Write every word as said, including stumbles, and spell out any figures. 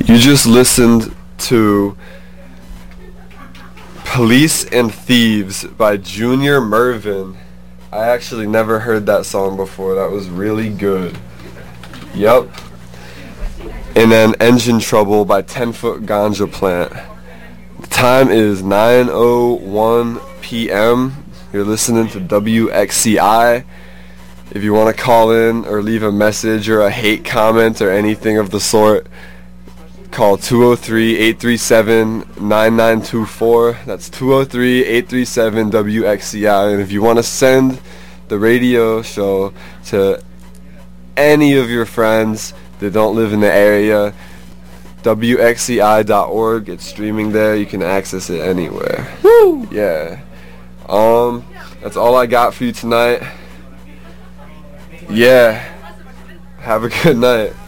You just listened to Police and Thieves by Junior Murvin. I actually never heard that song before. That was really good. Yep. And then Engine Trouble by ten foot Ganja Plant. The time is nine oh one p.m. You're listening to W X C I. If you want to call in or leave a message or a hate comment or anything of the sort, call two oh three, eight three seven, nine nine two four. That's two oh three, eight three seven, W X C I. And if you want to send the radio show to any of your friends that don't live in the area, W X C I dot org. It's streaming there. You can access it anywhere. Woo! Yeah. Um, that's all I got for you tonight. Yeah. Have a good night.